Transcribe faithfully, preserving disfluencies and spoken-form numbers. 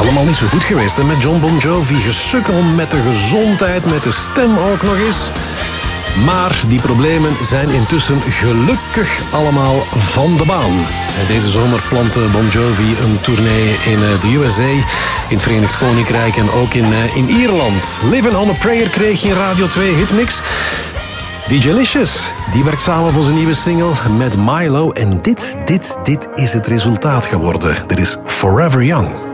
allemaal niet zo goed geweest hè, met John Bon Jovi. Gesukkel met de gezondheid, met de stem ook nog eens. Maar die problemen zijn intussen gelukkig allemaal van de baan. Deze zomer plantte Bon Jovi een tournee in de U S A, in het Verenigd Koninkrijk en ook in, in Ierland. Living on a Prayer kreeg je in Radio twee Hitmix. D J Licious, die werkt samen voor zijn nieuwe single met Milo. En dit, dit, dit is het resultaat geworden. Dit is Forever Young.